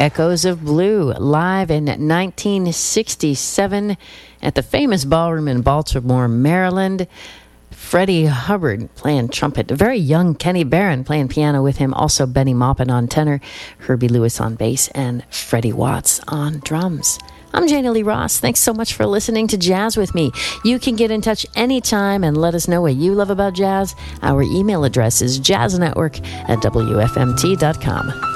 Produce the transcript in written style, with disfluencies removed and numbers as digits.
Echoes of Blue, live in 1967 at the famous ballroom in Baltimore, Maryland. Freddie Hubbard playing trumpet, a very young Kenny Barron playing piano with him, also Benny Maupin on tenor, Herbie Lewis on bass, and Freddie Watts on drums. I'm Janie Lee Ross. Thanks so much for listening to Jazz with me. You can get in touch anytime and let us know what you love about jazz. Our email address is jazznetwork@wfmt.com.